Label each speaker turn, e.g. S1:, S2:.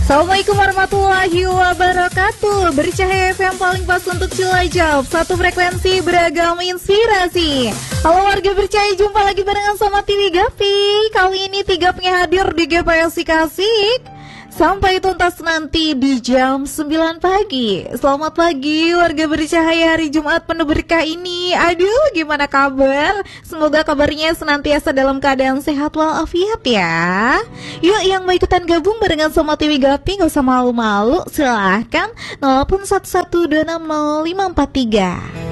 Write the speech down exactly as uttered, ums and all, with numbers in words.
S1: Assalamualaikum warahmatullahi wabarakatuh. Bercahaya F M paling pas untuk Cilacap, satu frekuensi beragam inspirasi. Halo warga Bercahaya, jumpa lagi barengan sama T V Gapi. Kali ini tiga punya hadir di G P S Kasih sampai tuntas nanti di jam sembilan pagi. Selamat pagi warga Bercahaya, hari Jumat penuh berkah ini. Aduh, gimana kabar? Semoga kabarnya senantiasa dalam keadaan sehat walafiat ya. Yuk yang mau ikutan gabung barengan sama T V Gapi, gak usah malu-malu, silahkan nol delapan satu satu dua enam nol lima empat tiga.